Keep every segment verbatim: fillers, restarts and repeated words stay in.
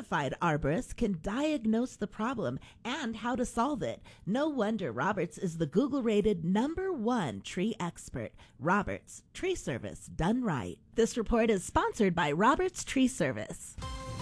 certified arborist can diagnose the problem and how to solve it. No wonder Roberts is the Google-rated number one tree expert. Roberts, tree service done right. This report is sponsored by Roberts Tree Service.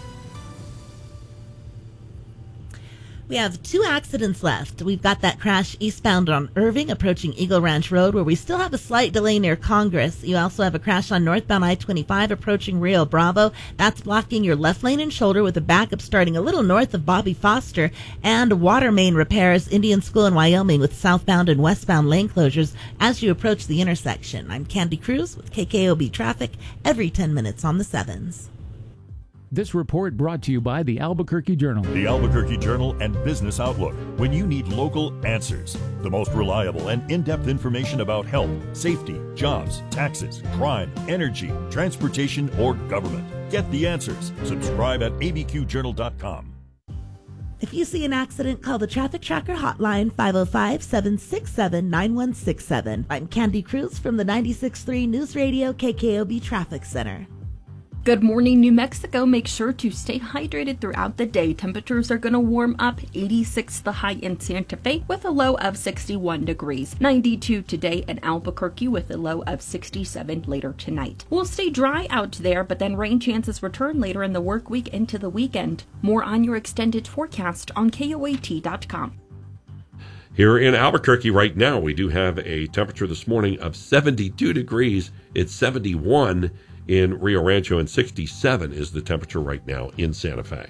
We have two accidents left. We've got that crash eastbound on Irving approaching Eagle Ranch Road where we still have a slight delay near Congress. You also have a crash on northbound I twenty-five approaching Rio Bravo. That's blocking your left lane and shoulder with a backup starting a little north of Bobby Foster. And water main repairs, Indian School in Wyoming with southbound and westbound lane closures as you approach the intersection. I'm Candy Cruz with K K O B Traffic every ten minutes on the sevens. This report brought to you by the Albuquerque Journal. The Albuquerque Journal and Business Outlook. When you need local answers, the most reliable and in-depth information about health, safety, jobs, taxes, crime, energy, transportation, or government. Get the answers. Subscribe at A B Q journal dot com. If you see an accident, call the Traffic Tracker hotline five oh five, seven six seven, nine one six seven. I'm Candy Cruz from the ninety-six point three News Radio K K O B Traffic Center. Good morning, New Mexico. Make sure to stay hydrated throughout the day. Temperatures are going to warm up. eighty-six the high in Santa Fe with a low of sixty-one degrees. ninety-two today in Albuquerque with a low of sixty-seven later tonight. We'll stay dry out there, but then rain chances return later in the work week into the weekend. More on your extended forecast on K O A T dot com. Here in Albuquerque right now, we do have a temperature this morning of seventy-two degrees. It's seventy-one in Rio Rancho, and sixty-seven is the temperature right now in Santa Fe.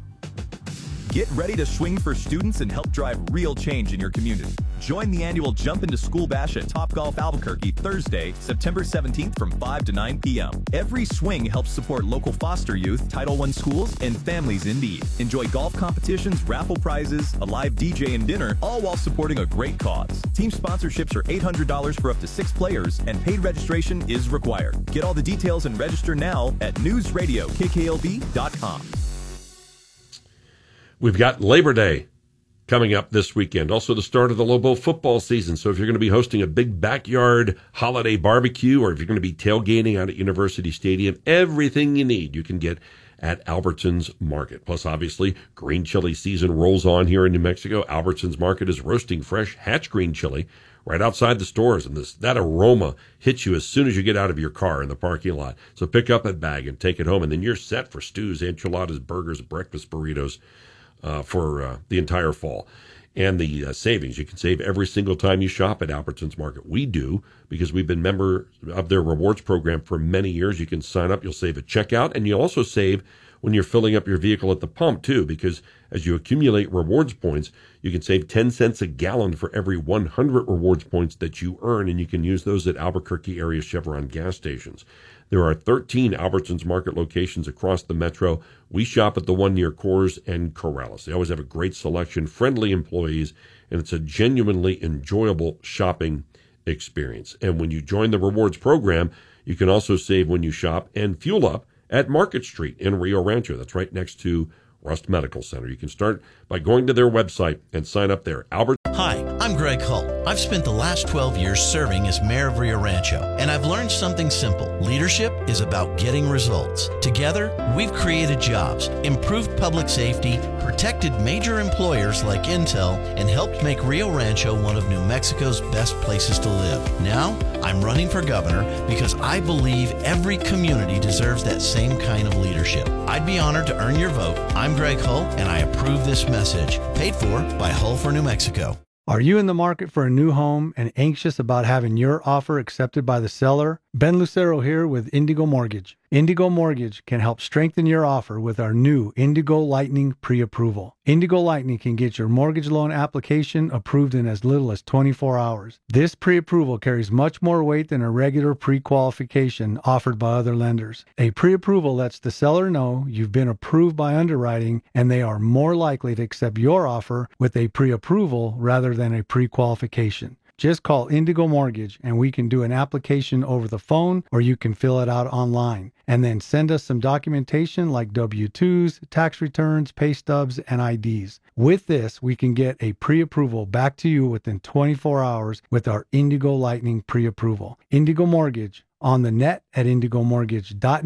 Get ready to swing for students and help drive real change in your community. Join the annual Jump Into School Bash at Topgolf Albuquerque Thursday, September seventeenth from five to nine p.m. Every swing helps support local foster youth, Title one schools, and families in need. Enjoy golf competitions, raffle prizes, a live D J, and dinner, all while supporting a great cause. Team sponsorships are eight hundred dollars for up to six players, and paid registration is required. Get all the details and register now at news radio K K L B dot com. We've got Labor Day coming up this weekend, also the start of the Lobo football season. So if you're going to be hosting a big backyard holiday barbecue, or if you're going to be tailgating out at University Stadium, everything you need you can get at Albertsons Market. Plus, obviously, green chili season rolls on here in New Mexico. Albertsons Market is roasting fresh Hatch green chili right outside the stores, and this that aroma hits you as soon as you get out of your car in the parking lot. So pick up a bag and take it home, and then you're set for stews, enchiladas, burgers, breakfast burritos, Uh, for uh, the entire fall. And the uh, savings, you can save every single time you shop at Albertsons Market. We do, because we've been members of their rewards program for many years. You can sign up, you'll save at checkout, and you also save when you're filling up your vehicle at the pump too, because as you accumulate rewards points, you can save ten cents a gallon for every one hundred rewards points that you earn, and you can use those at Albuquerque area Chevron gas stations. There are thirteen Albertsons Market locations across the metro. We shop at the one near Coors and Corrales. They always have a great selection, friendly employees, and it's a genuinely enjoyable shopping experience. And when you join the rewards program, you can also save when you shop and fuel up at Market Street in Rio Rancho. That's right next to Rust Medical Center. You can start by going to their website and sign up there. Albert. Hi, I'm Greg Hull. I've spent the last twelve years serving as mayor of Rio Rancho, and I've learned something simple. Leadership is about getting results. Together, we've created jobs, improved public safety, protected major employers like Intel, and helped make Rio Rancho one of New Mexico's best places to live. Now, I'm running for governor because I believe every community deserves that same kind of leadership. I'd be honored to earn your vote. I'm Greg Hull, and I approve this message. Paid for by Hull for New Mexico. Are you in the market for a new home and anxious about having your offer accepted by the seller? Ben Lucero here with Indigo Mortgage. Indigo Mortgage can help strengthen your offer with our new Indigo Lightning pre-approval. Indigo Lightning can get your mortgage loan application approved in as little as twenty-four hours. This pre-approval carries much more weight than a regular pre-qualification offered by other lenders. A pre-approval lets the seller know you've been approved by underwriting, and they are more likely to accept your offer with a pre-approval rather than a pre-qualification. Just call Indigo Mortgage and we can do an application over the phone, or you can fill it out online and then send us some documentation like W two's, tax returns, pay stubs, and I Ds. With this, we can get a pre-approval back to you within twenty-four hours with our Indigo Lightning pre-approval. Indigo Mortgage on the net at indigo mortgage dot net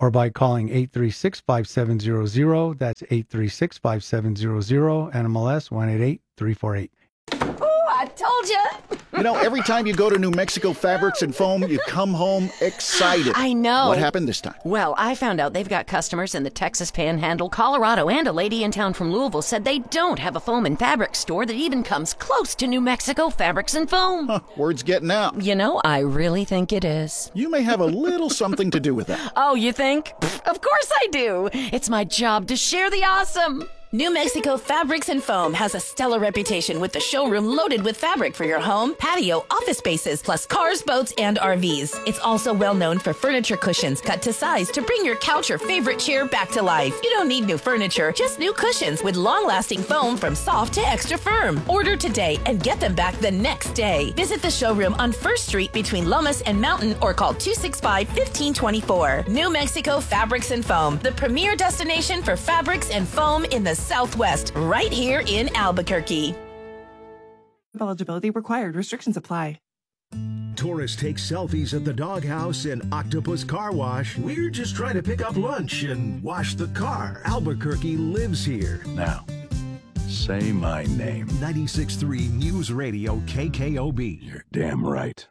or by calling eight three six, five seven zero zero. That's eight three six, five seven zero zero, N M L S one eight eight, three four eight. I told you. You know, every time you go to New Mexico Fabrics and Foam, you come home excited. I know. What happened this time? Well, I found out they've got customers in the Texas Panhandle, Colorado, and a lady in town from Louisville said they don't have a foam and fabric store that even comes close to New Mexico Fabrics and Foam. Huh, word's getting out. You know, I really think it is. You may have a little something to do with that. Oh, you think? Pfft, of course I do. It's my job to share the awesome. New Mexico Fabrics and Foam has a stellar reputation with the showroom loaded with fabric for your home, patio, office spaces, plus cars, boats, and R Vs. It's also well known for furniture cushions cut to size to bring your couch or favorite chair back to life. You don't need new furniture, just new cushions with long-lasting foam from soft to extra firm. Order today and get them back the next day. Visit the showroom on First Street between Lomas and Mountain or call two six five, one five two four. New Mexico Fabrics and Foam, the premier destination for fabrics and foam in the Southwest, right here in Albuquerque. Eligibility required. Restrictions apply. Tourists take selfies at the doghouse and Octopus Car Wash. We're just trying to pick up lunch and wash the car. Albuquerque lives here. Now, say my name. ninety-six point three News Radio K K O B. You're damn right.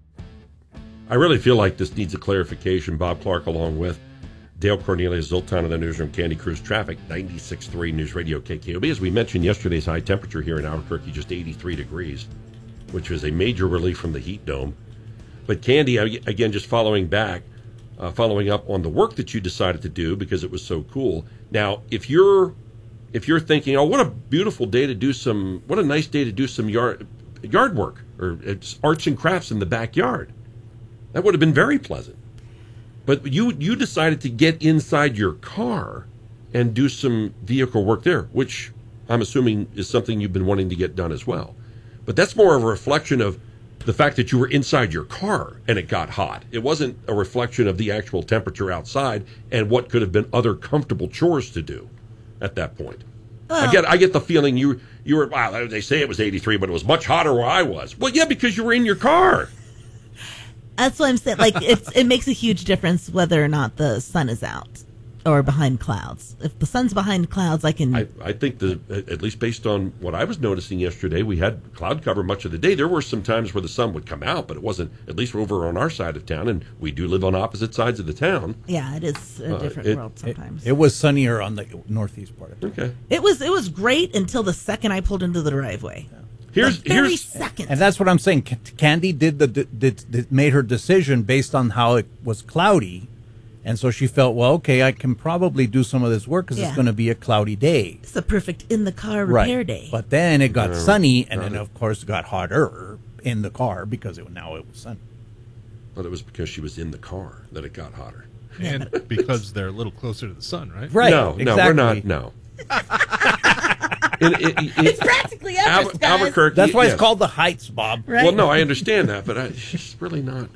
I really feel like this needs a clarification. Bob Clark along with Dale Cornelius, Zoltan of the Newsroom, Candy Cruise Traffic, ninety-six point three News Radio K K O B. As we mentioned, yesterday's high temperature here in Albuquerque, just eighty-three degrees, which was a major relief from the heat dome. But Candy, again, just following back, uh, following up on the work that you decided to do because it was so cool. Now, if you're if you're thinking, oh, what a beautiful day to do some, what a nice day to do some yard yard work or it's arts and crafts in the backyard, that would have been very pleasant. But you you decided to get inside your car and do some vehicle work there, which I'm assuming is something you've been wanting to get done as well. But that's more of a reflection of the fact that you were inside your car and it got hot. It wasn't a reflection of the actual temperature outside and what could have been other comfortable chores to do at that point. Well, I get I get the feeling you you were, wow, they say it was eighty-three, but it was much hotter where I was. Well, yeah, because you were in your car. That's what I'm saying. Like, it's, it makes a huge difference whether or not the sun is out or behind clouds. If the sun's behind clouds, I can... I, I think, the, at least based on what I was noticing yesterday, we had cloud cover much of the day. There were some times where the sun would come out, but it wasn't, at least over on our side of town, and we do live on opposite sides of the town. Yeah, it is a different uh, it, world sometimes. It, it was sunnier on the northeast part of town. Okay. It was, it was great until the second I pulled into the driveway. Yeah. Here's, the very here's, second. And that's what I'm saying. Candy did the did, did made her decision based on how it was cloudy, and so she felt, well, okay, I can probably do some of this work because yeah. it's going to be a cloudy day. It's a perfect in the car repair right. day. But then it got uh, sunny, and then of course it got hotter in the car because it, now it was sunny. But it was because she was in the car that it got hotter, and because they're a little closer to the sun, right? Right. No, exactly. no, we're not. No. It, it, it, it's practically Everest, Al- Albuquerque. That's why yes. it's called the Heights, Bob. Right? Well, no, I understand that, but I, it's really not.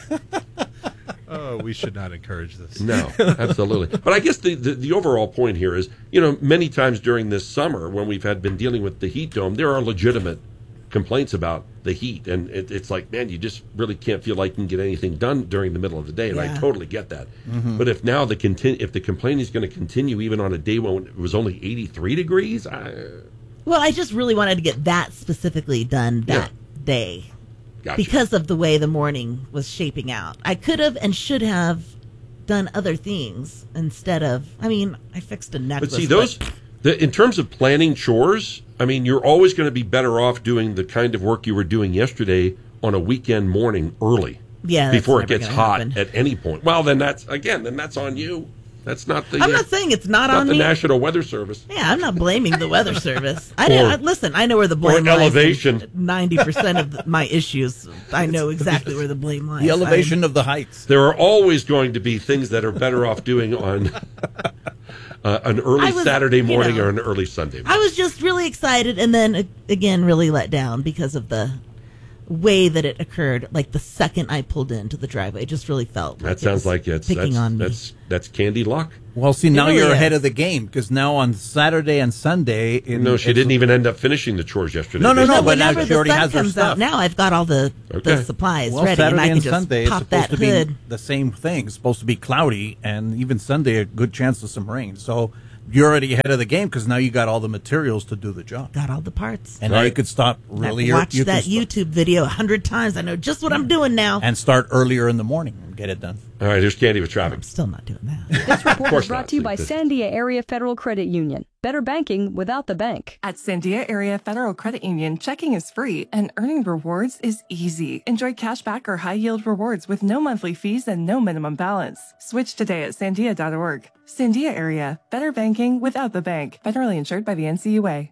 Oh, we should not encourage this. No, absolutely. But I guess the, the, the overall point here is, you know, many times during this summer when we've had been dealing with the heat dome, there are legitimate complaints about the heat, and it, it's like, man, you just really can't feel like you can get anything done during the middle of the day, and yeah. I totally get that. Mm-hmm. But if now the contin- if the complaint is going to continue even on a day when it was only eighty-three degrees, I... well, I just really wanted to get that specifically done that yeah. day gotcha. Because of the way the morning was shaping out. I could have and should have done other things instead of, I mean, I fixed a necklace. But see, those, but, the, in terms of planning chores, I mean, you're always going to be better off doing the kind of work you were doing yesterday on a weekend morning early. Yeah, before it gets hot happen. At any point. Well, then that's, again, then that's on you. That's not the. I'm uh, not saying it's not, not on the me. National Weather Service. Yeah, I'm not blaming the Weather Service. I didn't. I, listen, I know where the blame or lies. Elevation. Ninety percent of the, my issues, I know exactly where the blame lies. The elevation I'm, of the heights. There are always going to be things that are better off doing on uh, an early was, Saturday morning you know, or an early Sunday morning. I was just really excited, and then again, really let down because of the way that it occurred, like the second I pulled into the driveway. It just really felt That like sounds it was like it's picking that's, on me. that's that's Candy luck. Well, see, It now really you're ahead is. of the game because now on Saturday and Sunday. In, No, she it's- didn't even end up finishing the chores yesterday. No, no, no, No, but now whenever she the already sun has her comes stuff. out, now I've got all the, Okay. the supplies Well, ready, Saturday and I can and just Sunday, it's pop supposed that to be hood. the same thing. It's supposed to be cloudy, and even Sunday, a good chance of some rain. So you're already ahead of the game because now you got all the materials to do the job. Got all the parts. And now you could stop really I've watched you can that st- YouTube video a hundred times. I know just what I'm doing now. and start earlier in the morning and get it done. All right, here's Candy with traffic. I'm still not doing that. This report course is brought not. to you by This- Sandia Area Federal Credit Union. Better banking without the bank. At Sandia Area Federal Credit Union, checking is free and earning rewards is easy. Enjoy cashback or high-yield rewards with no monthly fees and no minimum balance. Switch today at sandia dot org. Sandia Area, better banking without the bank. Federally insured by the N C U A.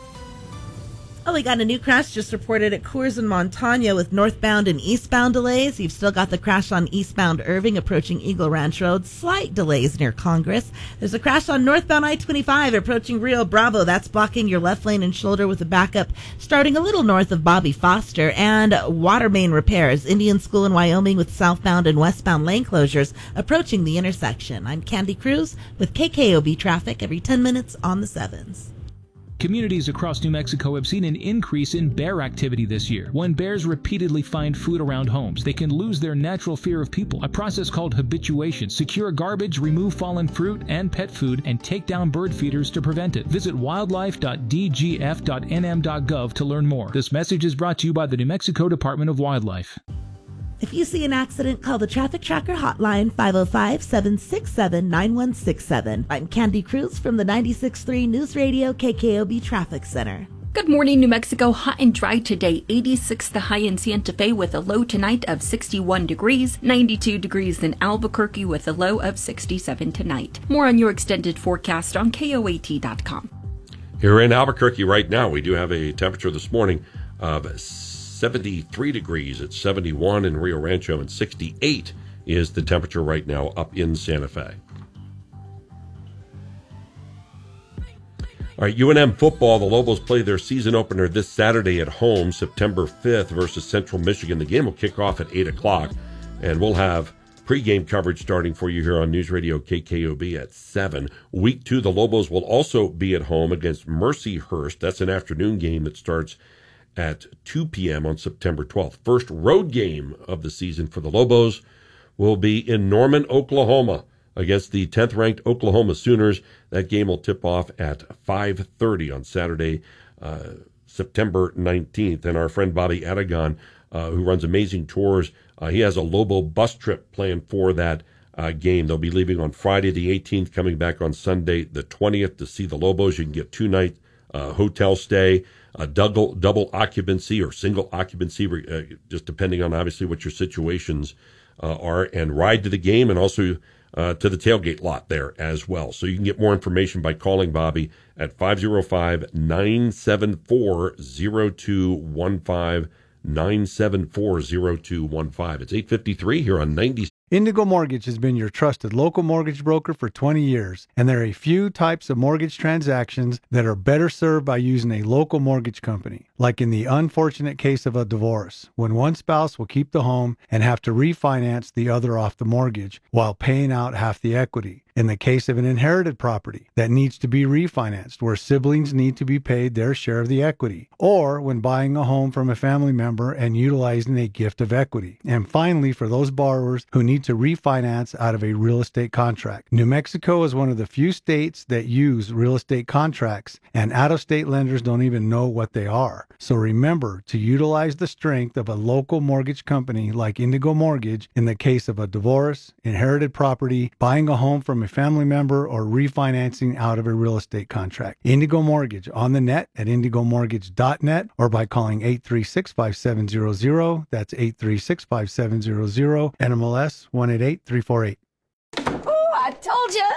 Oh, we got a new crash just reported at Coors and Montano with northbound and eastbound delays. You've still got the crash on eastbound Irving approaching Eagle Ranch Road. Slight delays near Congress. There's a crash on northbound I twenty-five approaching Rio Bravo. That's blocking your left lane and shoulder with a backup starting a little north of Bobby Foster. And water main repairs. Indian School in Wyoming with southbound and westbound lane closures approaching the intersection. I'm Candy Cruz with K K O B traffic every ten minutes on the sevens. Communities across New Mexico have seen an increase in bear activity this year. When bears repeatedly find food around homes, they can lose their natural fear of people, a process called habituation. Secure garbage, remove fallen fruit and pet food, and take down bird feeders to prevent it. Visit wildlife dot d g f dot n m dot gov to learn more. This message is brought to you by the New Mexico Department of Wildlife. If you see an accident, call the Traffic Tracker hotline five oh five, seven six seven, nine one six seven. I'm Candy Cruz from the ninety-six point three News Radio K K O B Traffic Center. Good morning, New Mexico. Hot and dry today. eighty-six the high in Santa Fe with a low tonight of sixty-one degrees. ninety-two degrees in Albuquerque with a low of sixty-seven tonight. More on your extended forecast on K O A T dot com. Here in Albuquerque right now, we do have a temperature this morning of seventy-three degrees. It's seventy-one in Rio Rancho, and sixty-eight is the temperature right now up in Santa Fe. All right, U N M football. The Lobos play their season opener this Saturday at home, September fifth versus Central Michigan. The game will kick off at eight o'clock, and we'll have pregame coverage starting for you here on News Radio K K O B at seven. Week two, the Lobos will also be at home against Mercyhurst. That's an afternoon game that starts at two p.m. on September twelfth. First road game of the season for the Lobos will be in Norman, Oklahoma, against the tenth-ranked Oklahoma Sooners. That game will tip off at five thirty on Saturday, uh, September nineteenth. And our friend Bobby Aragon, uh, who runs Amazing Tours, uh, he has a Lobo bus trip planned for that uh, game. They'll be leaving on Friday the eighteenth, coming back on Sunday the twentieth to see the Lobos. You can get two-night uh, hotel stay, a double, double occupancy or single occupancy, uh, just depending on obviously what your situations uh, are, and ride to the game and also uh, to the tailgate lot there as well. So you can get more information by calling Bobby at five oh five, nine seven four, oh two one five, nine seven four, oh two one five. It's eight fifty-three here on ninety. Indigo Mortgage has been your trusted local mortgage broker for twenty years, and there are a few types of mortgage transactions that are better served by using a local mortgage company. Like in the unfortunate case of a divorce, when one spouse will keep the home and have to refinance the other off the mortgage while paying out half the equity. In the case of an inherited property that needs to be refinanced, where siblings need to be paid their share of the equity, or when buying a home from a family member and utilizing a gift of equity. And finally, for those borrowers who need to refinance out of a real estate contract. New Mexico is one of the few states that use real estate contracts, and out-of-state lenders don't even know what they are. So remember to utilize the strength of a local mortgage company like Indigo Mortgage in the case of a divorce, inherited property, buying a home from a family member, or refinancing out of a real estate contract. Indigo Mortgage on the net at indigo mortgage dot net or by calling eight three six, five seven zero zero. That's eight three six, five seven zero zero. N M L S one eight eight three four eight. Ooh, I told you.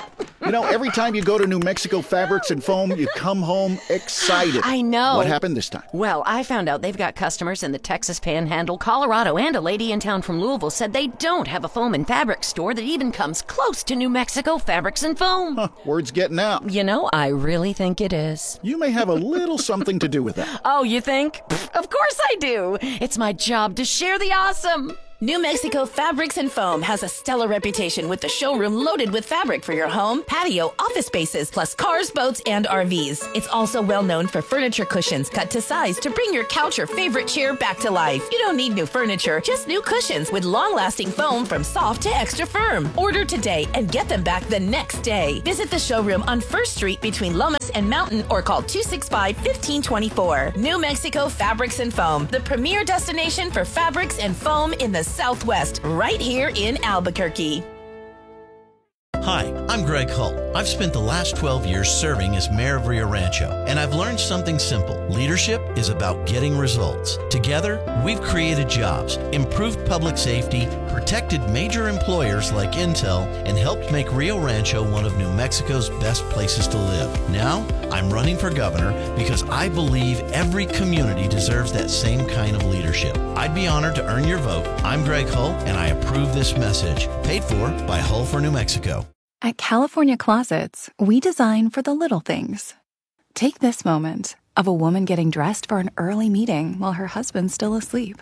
You know, every time you go to New Mexico Fabrics and Foam, you come home excited. I know. What happened this time? Well, I found out they've got customers in the Texas Panhandle, Colorado, and a lady in town from Louisville said they don't have a foam and fabric store that even comes close to New Mexico Fabrics and Foam. Huh, word's getting out. You know, I really think it is. You may have a little something to do with that. Oh, you think? Pfft, of course I do. It's my job to share the awesome. New Mexico Fabrics and Foam has a stellar reputation with the showroom loaded with fabric for your home, patio, office spaces, plus cars, boats, and R Vs. It's also well known for furniture cushions cut to size to bring your couch or favorite chair back to life. You don't need new furniture, just new cushions with long-lasting foam from soft to extra firm. Order today and get them back the next day. Visit the showroom on First Street between Lomas and Mountain or call two six five, one five two four. New Mexico Fabrics and Foam, the premier destination for fabrics and foam in the Southwest, right here in Albuquerque. Hi, I'm Greg Hull. I've spent the last twelve years serving as mayor of Rio Rancho, and I've learned something simple. Leadership is about getting results. Together, we've created jobs, improved public safety, protected major employers like Intel, and helped make Rio Rancho one of New Mexico's best places to live. Now, I'm running for governor because I believe every community deserves that same kind of leadership. I'd be honored to earn your vote. I'm Greg Hull, and I approve this message. Paid for by Hull for New Mexico. At California Closets, we design for the little things. Take this moment of a woman getting dressed for an early meeting while her husband's still asleep.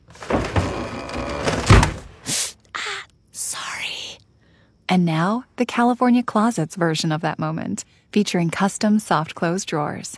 Ah, sorry. And now, the California Closets version of that moment, featuring custom soft close drawers.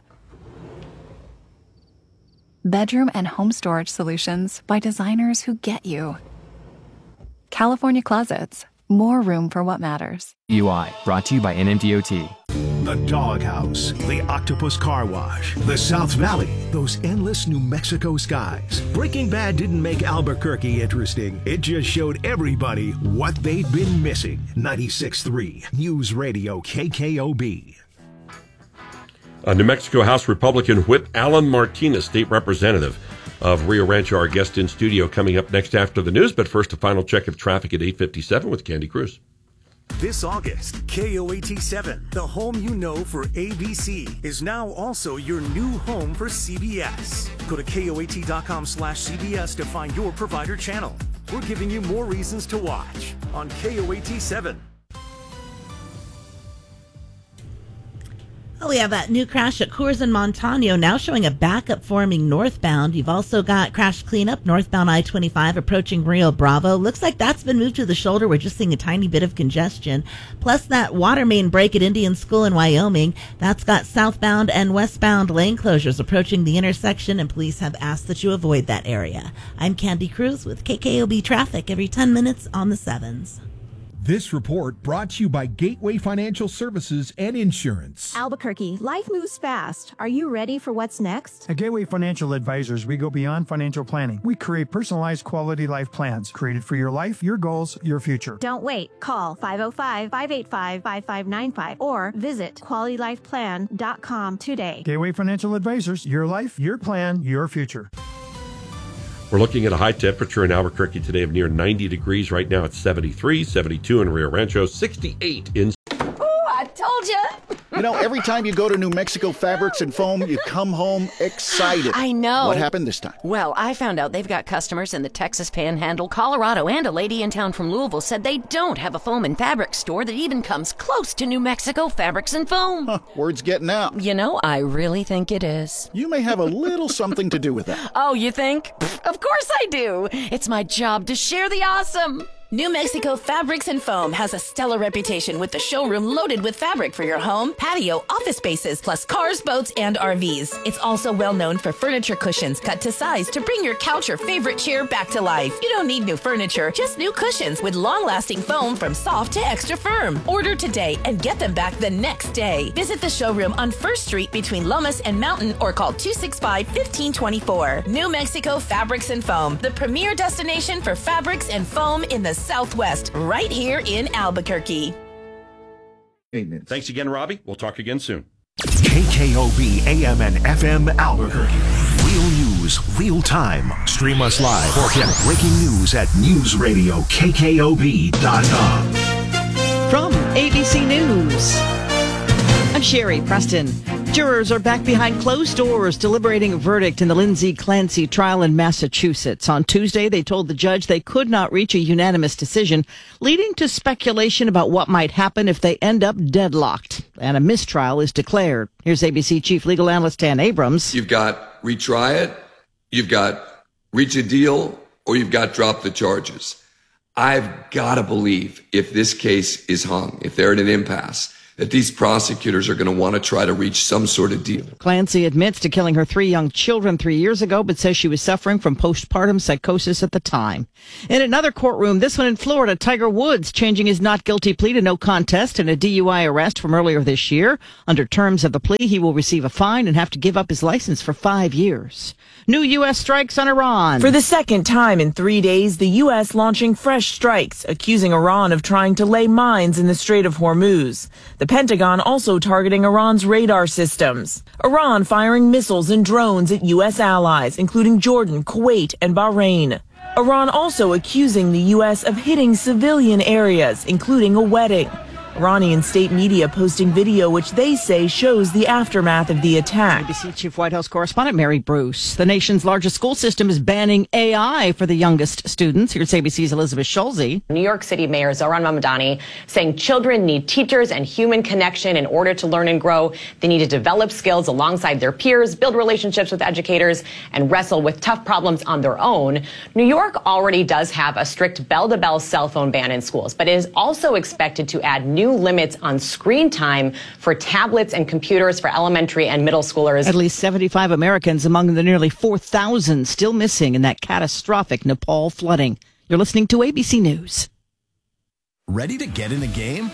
Bedroom and home storage solutions by designers who get you. California Closets. More room for what matters. U I, brought to you by N M D O T. The Doghouse, the Octopus Car Wash, the South Valley, those endless New Mexico skies. Breaking Bad didn't make Albuquerque interesting. It just showed everybody what they'd been missing. ninety-six point three News Radio K K O B. Uh, New Mexico House Republican Whip Alan Martinez, state representative of Rio Rancho, our guest in studio, coming up next after the news. But first, a final check of traffic at eight fifty-seven with Candy Cruz. This August, K O A T seven, the home you know for A B C, is now also your new home for C B S. Go to K O A T dot com slash C B S to find your provider channel. We're giving you more reasons to watch on K O A T seven. Oh, we have that new crash at Coors and Montano now showing a backup forming northbound. You've also got crash cleanup northbound I twenty-five approaching Rio Bravo. Looks like that's been moved to the shoulder. We're just seeing a tiny bit of congestion. Plus that water main break at Indian School in Wyoming. That's got southbound and westbound lane closures approaching the intersection, and police have asked that you avoid that area. I'm Candy Cruz with K K O B Traffic every ten minutes on the sevens. This report brought to you by Gateway Financial Services and Insurance. Albuquerque, life moves fast. Are you ready for what's next? At Gateway Financial Advisors, we go beyond financial planning. We create personalized quality life plans created for your life, your goals, your future. Don't wait. Call five oh five, five eight five, five five nine five or visit quality life plan dot com today. Gateway Financial Advisors, your life, your plan, your future. We're looking at a high temperature in Albuquerque today of near ninety degrees. Right now it's seventy-three, seventy-two in Rio Rancho, sixty-eight in... Oh, I told you. You know, every time you go to New Mexico Fabrics and Foam, you come home excited. I know. What happened this time? Well, I found out they've got customers in the Texas Panhandle, Colorado, and a lady in town from Louisville said they don't have a foam and fabric store that even comes close to New Mexico Fabrics and Foam. Huh, word's getting out. You know, I really think it is. You may have a little something to do with that. Oh, you think? Pfft, of course I do. It's my job to share the awesome. New Mexico Fabrics and Foam has a stellar reputation with the showroom loaded with fabric for your home, patio, office spaces, plus cars, boats, and R Vs. It's also well known for furniture cushions cut to size to bring your couch or favorite chair back to life. You don't need new furniture, just new cushions with long-lasting foam from soft to extra firm. Order today and get them back the next day. Visit the showroom on First Street between Lomas and Mountain or call two six five, one five two four. New Mexico Fabrics and Foam, the premier destination for fabrics and foam in the Southwest, right here in Albuquerque. Thanks again, Robbie. We'll talk again soon. K K O B A M and F M Albuquerque. Real news, real time. Stream us live or get breaking news at news radio K K O B dot com. From A B C News, I'm Sherry Preston. Jurors are back behind closed doors deliberating a verdict in the Lindsay Clancy trial in Massachusetts. On Tuesday, they told the judge they could not reach a unanimous decision, leading to speculation about what might happen if they end up deadlocked. And a mistrial is declared. Here's A B C Chief Legal Analyst Dan Abrams. You've got retry it, you've got reach a deal, or you've got drop the charges. I've got to believe if this case is hung, if they're at an impasse, that these prosecutors are going to want to try to reach some sort of deal. Clancy admits to killing her three young children three years ago, but says she was suffering from postpartum psychosis at the time. In another courtroom, this one in Florida, Tiger Woods changing his not guilty plea to no contest in a D U I arrest from earlier this year. Under terms of the plea, he will receive a fine and have to give up his license for five years. New U S strikes on Iran. For the second time in three days, the U S launching fresh strikes, accusing Iran of trying to lay mines in the Strait of Hormuz. The Pentagon also targeting Iran's radar systems. Iran firing missiles and drones at U S allies, including Jordan, Kuwait, and Bahrain. Iran also accusing the U S of hitting civilian areas, including a wedding. Iranian state media posting video which they say shows the aftermath of the attack. A B C Chief White House Correspondent Mary Bruce. The nation's largest school system is banning A I for the youngest students. Here's A B C's Elizabeth Schulze. New York City Mayor Zohran Mamdani saying children need teachers and human connection in order to learn and grow. They need to develop skills alongside their peers, build relationships with educators, and wrestle with tough problems on their own. New York already does have a strict bell-to-bell cell phone ban in schools, but it is also expected to add new limits on screen time for tablets and computers for elementary and middle schoolers. At least seventy-five Americans among the nearly four thousand still missing in that catastrophic Nepal flooding. You're listening to A B C News. Ready to get in the game?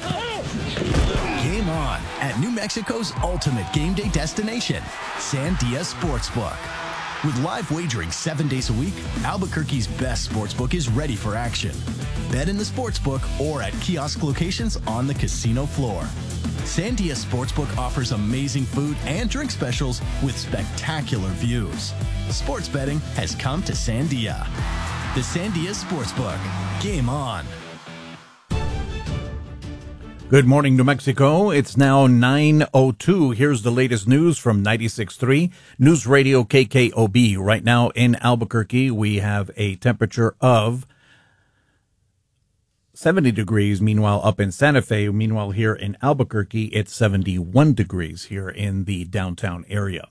Game on at New Mexico's ultimate game day destination, Sandia Sportsbook. With live wagering seven days a week, Albuquerque's best sportsbook is ready for action. Bet in the sportsbook or at kiosk locations on the casino floor. Sandia Sportsbook offers amazing food and drink specials with spectacular views. Sports betting has come to Sandia. The Sandia Sportsbook. Game on. Good morning, New Mexico. It's now nine oh two. Here's the latest news from ninety-six point three News Radio K K O B. Right now in Albuquerque, we have a temperature of seventy degrees. Meanwhile, up in Santa Fe, meanwhile here in Albuquerque, it's seventy-one degrees here in the downtown area.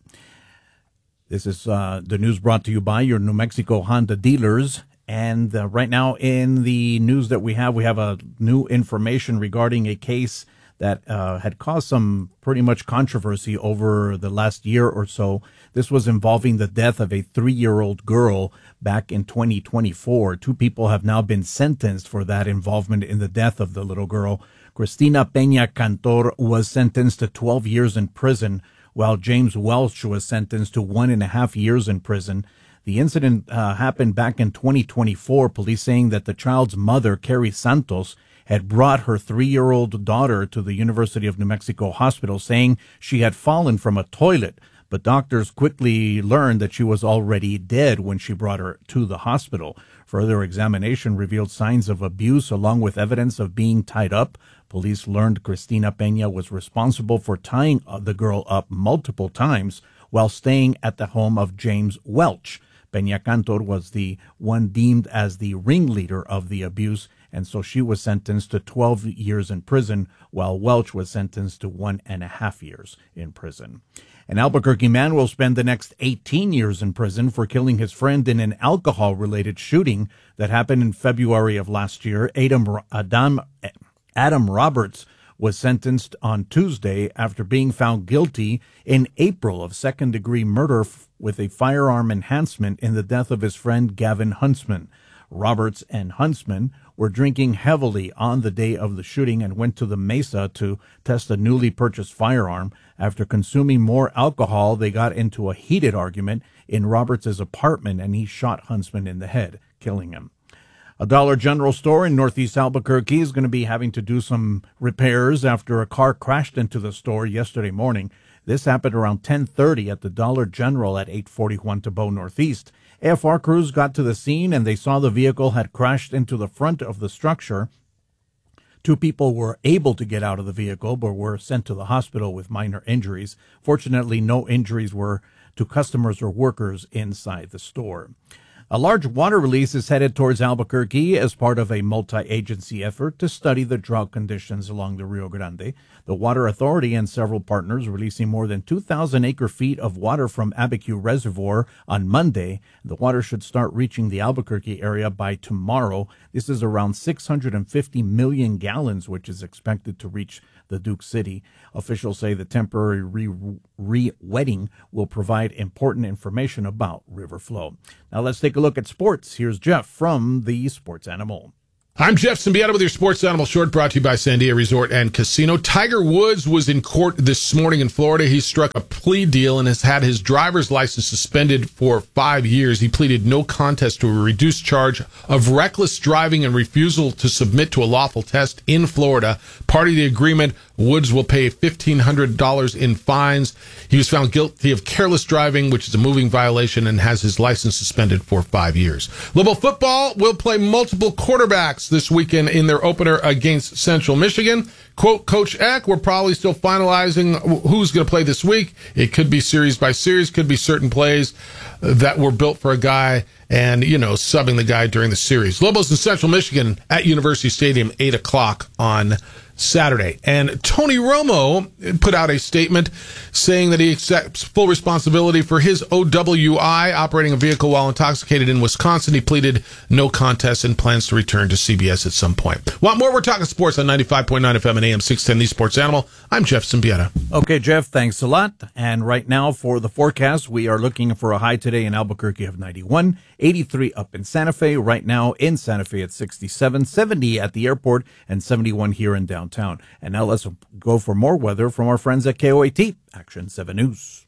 This is uh, the news brought to you by your New Mexico Honda dealers. And uh, right now in the news that we have, we have a new information regarding a case that uh, had caused some pretty much controversy over the last year or so. This was involving the death of a three-year-old girl back in twenty twenty-four. Two people have now been sentenced for that involvement in the death of the little girl. Cristina Peña Cantor was sentenced to twelve years in prison, while James Welch was sentenced to one and a half years in prison. The incident uh, happened back in twenty twenty-four, police saying that the child's mother, Carrie Santos, had brought her three-year-old daughter to the University of New Mexico Hospital, saying she had fallen from a toilet. But doctors quickly learned that she was already dead when she brought her to the hospital. Further examination revealed signs of abuse along with evidence of being tied up. Police learned Cristina Peña was responsible for tying the girl up multiple times while staying at the home of James Welch. Peña Cantor was the one deemed as the ringleader of the abuse, and so she was sentenced to twelve years in prison, while Welch was sentenced to one and a half years in prison. An Albuquerque man will spend the next eighteen years in prison for killing his friend in an alcohol-related shooting that happened in February of last year. Adam, Adam, Adam Roberts was sentenced on Tuesday after being found guilty in April of second-degree murder f- with a firearm enhancement in the death of his friend Gavin Huntsman. Roberts and Huntsman were drinking heavily on the day of the shooting and went to the Mesa to test a newly purchased firearm. After consuming more alcohol, they got into a heated argument in Roberts' apartment, and he shot Huntsman in the head, killing him. A Dollar General store in Northeast Albuquerque is going to be having to do some repairs after a car crashed into the store yesterday morning. This happened around ten thirty at the Dollar General at eight forty-one Tabo Northeast. A F R crews got to the scene and they saw the vehicle had crashed into the front of the structure. Two people were able to get out of the vehicle, but were sent to the hospital with minor injuries. Fortunately, no injuries were to customers or workers inside the store. A large water release is headed towards Albuquerque as part of a multi-agency effort to study the drought conditions along the Rio Grande. The Water Authority and several partners releasing more than two thousand acre feet of water from Abiquiu Reservoir on Monday. The water should start reaching the Albuquerque area by tomorrow. This is around six hundred fifty million gallons, which is expected to reach the Duke City. Officials say the temporary re- re-wetting will provide important information about river flow. Now let's take a look at sports. Here's Jeff from the Sports Animal. I'm Jeff Symbieta with your Sports Animal Short, brought to you by Sandia Resort and Casino. Tiger Woods was in court this morning in Florida. He struck a plea deal and has had his driver's license suspended for five years. He pleaded no contest to a reduced charge of reckless driving and refusal to submit to a lawful test in Florida. Part of the agreement, Woods will pay fifteen hundred dollars in fines. He was found guilty of careless driving, which is a moving violation, and has his license suspended for five years. Lobo football will play multiple quarterbacks this weekend in their opener against Central Michigan. Quote Coach Eck, we're probably still finalizing who's going to play this week. It could be series by series, could be certain plays that were built for a guy and, you know, subbing the guy during the series. Lobos in Central Michigan at University Stadium, eight o'clock on Saturday. And Tony Romo put out a statement saying that he accepts full responsibility for his O W I, operating a vehicle while intoxicated in Wisconsin. He pleaded no contest and plans to return to C B S at some point. Want more? We're talking sports on ninety-five point nine F M and A M six ten, the Sports Animal. I'm Jeff Symbieta. Okay, Jeff, thanks a lot. And right now for the forecast, we are looking for a high today in Albuquerque of ninety-one, eighty-three up in Santa Fe. Right now in Santa Fe at sixty-seven, seventy at the airport, and seventy-one here in downtown. And now let's go for more weather from our friends at K O A T, Action seven News.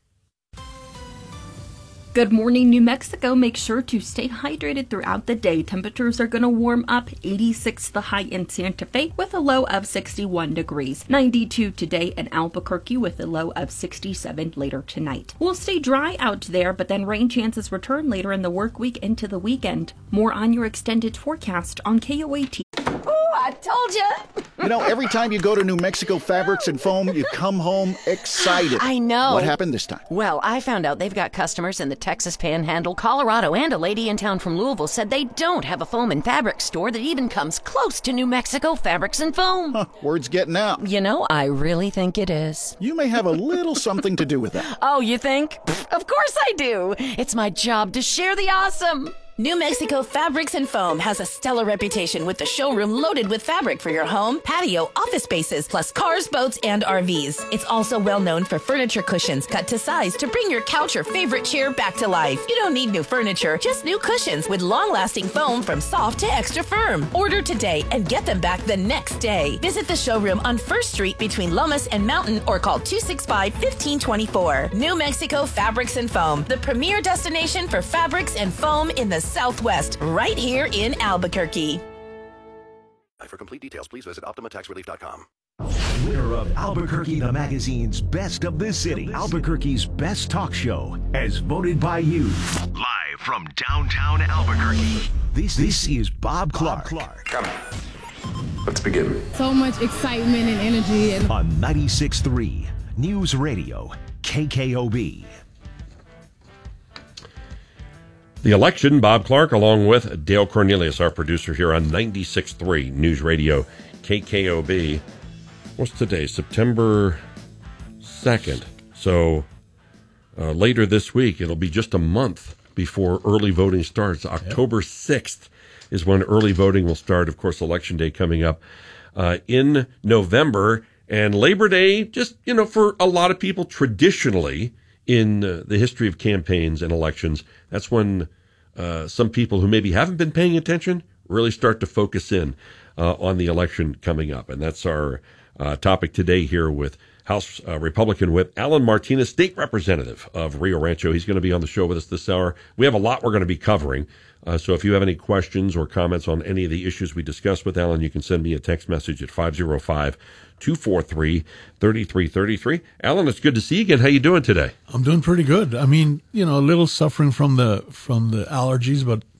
Good morning, New Mexico. Make sure to stay hydrated throughout the day. Temperatures are going to warm up. eighty-six the high in Santa Fe with a low of sixty-one degrees. ninety-two today in Albuquerque with a low of sixty-seven later tonight. We'll stay dry out there, but then rain chances return later in the work week into the weekend. More on your extended forecast on K O A T. Ooh, I told you. You know, every time you go to New Mexico Fabrics and Foam, you come home excited. I know. What happened this time? Well, I found out they've got customers in the Texas Panhandle, Colorado, and a lady in town from Louisville said they don't have a foam and fabric store that even comes close to New Mexico Fabrics and Foam. Huh, word's getting out. You know, I really think it is. You may have a little something to do with that. Oh, you think? Pfft, of course I do. It's my job to share the awesome. New Mexico Fabrics and Foam has a stellar reputation with the showroom loaded with fabric for your home, patio, office spaces, plus cars, boats, and R Vs. It's also well known for furniture cushions cut to size to bring your couch or favorite chair back to life. You don't need new furniture, just new cushions with long-lasting foam from soft to extra firm. Order today and get them back the next day. Visit the showroom on First Street between Lomas and Mountain or call two six five, one five two four. New Mexico Fabrics and Foam, the premier destination for fabrics and foam in the Southwest, right here in Albuquerque. For complete details, please visit Optima Tax Relief dot com. Winner of Albuquerque the Magazine's Best of the City, Albuquerque's best talk show, as voted by you. Live from downtown Albuquerque, this, this is Bob Clark. Bob Clark. Come. Let's begin. So much excitement and energy. And- On ninety-six point three News Radio, K K O B. The election, Bob Clark, along with Dale Cornelius, our producer here on ninety-six point three News Radio, K K O B. What's today? September second. So uh, later this week, it'll be just a month before early voting starts. October sixth is when early voting will start. Of course, Election Day coming up uh, in November. And Labor Day, just, you know, for a lot of people traditionally, in uh, the history of campaigns and elections, that's when uh, some people who maybe haven't been paying attention really start to focus in uh, on the election coming up. And that's our uh, topic today here with House uh, Republican Whip Alan Martinez, state representative of Rio Rancho. He's going to be on the show with us this hour. We have a lot we're going to be covering. Uh, so if you have any questions or comments on any of the issues we discussed with Alan, you can send me a text message at five oh five, two four three, three three three three. Alan, it's good to see you again. How you doing today? I'm doing pretty good. I mean, you know, a little suffering from the from the allergies, but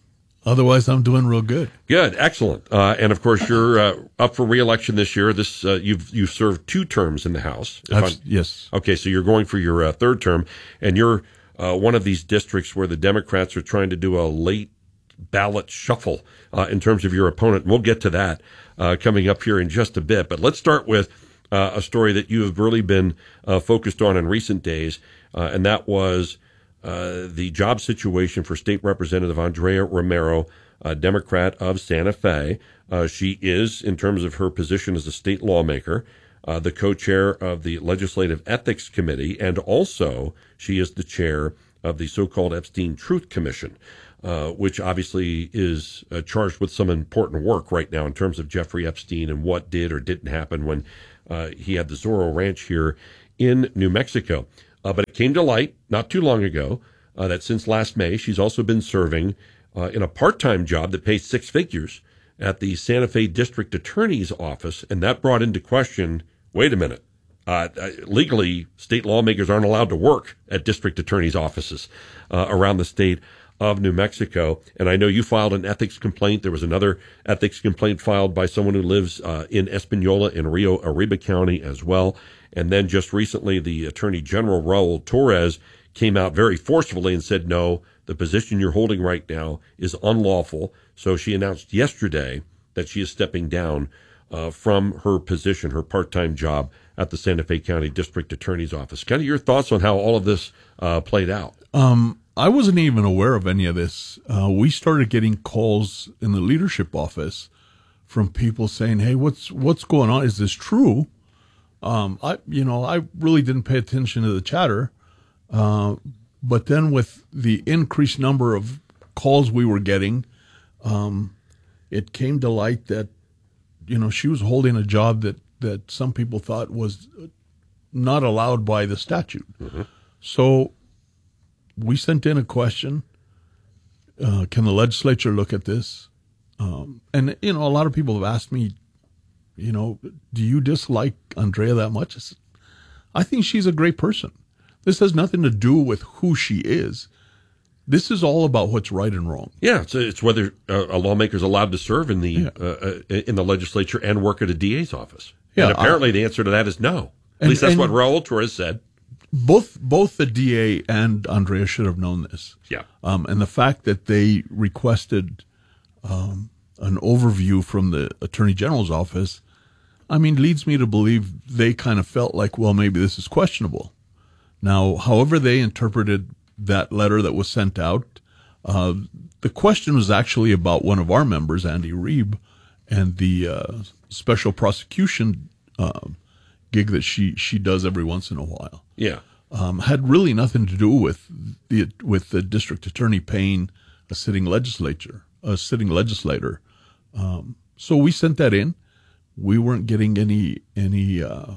Otherwise, I'm doing real good. Good, excellent. Uh, and of course, you're uh, up for re-election this year. This uh, you've you've served two terms in the House. Yes. Okay, so you're going for your uh, third term, and you're uh, one of these districts where the Democrats are trying to do a late ballot shuffle uh, in terms of your opponent. We'll get to that uh, coming up here in just a bit. But let's start with uh, a story that you have really been uh, focused on in recent days, uh, and that was uh, the job situation for State Representative Andrea Romero, a Democrat of Santa Fe. Uh, she is, in terms of her position as a state lawmaker, uh, the co-chair of the Legislative Ethics Committee, and also she is the chair of the so-called Epstein Truth Commission. Uh, which obviously is uh, charged with some important work right now in terms of Jeffrey Epstein and what did or didn't happen when uh, he had the Zorro Ranch here in New Mexico. Uh, but it came to light not too long ago uh, that since last May, she's also been serving uh, in a part-time job that pays six figures at the Santa Fe District Attorney's Office, and that brought into question, wait a minute, uh, legally, state lawmakers aren't allowed to work at district attorney's offices uh, around the state of New Mexico. And I know you filed an ethics complaint. There was another ethics complaint filed by someone who lives uh, in Espanola in Rio Arriba County as well. And then just recently, the Attorney General, Raul Torres, came out very forcefully and said, no, the position you're holding right now is unlawful. So she announced yesterday that she is stepping down uh, from her position, her part-time job at the Santa Fe County District Attorney's Office. Kind of your thoughts on how all of this uh, played out? Um, I wasn't even aware of any of this. Uh, we started getting calls in the leadership office from people saying, "Hey, what's what's going on? Is this true?" Um, I, you know, I really didn't pay attention to the chatter, uh, but then with the increased number of calls we were getting, um, it came to light that, you know, she was holding a job that that some people thought was not allowed by the statute. Mm-hmm. So we sent in a question. Uh, can the legislature look at this? Um, and, you know, a lot of people have asked me, you know, do you dislike Andrea that much? I said, I think she's a great person. This has nothing to do with who she is. This is all about what's right and wrong. Yeah, it's, it's whether a lawmaker is allowed to serve in the yeah. uh, in the legislature and work at a D A's office. Yeah, and apparently I, the answer to that is no. At and, least that's what Raul Torres said. Both both the D A and Andrea should have known this. Yeah. Um, and the fact that they requested um, an overview from the Attorney General's office, I mean, leads me to believe they kind of felt like, well, maybe this is questionable. Now, however they interpreted that letter that was sent out, uh, the question was actually about one of our members, Andy Reeb, and the uh, special prosecution uh, gig that she, she does every once in a while. Yeah. Um, had really nothing to do with the with the district attorney paying a sitting legislature, a sitting legislator. Um, so we sent that in. We weren't getting any any uh,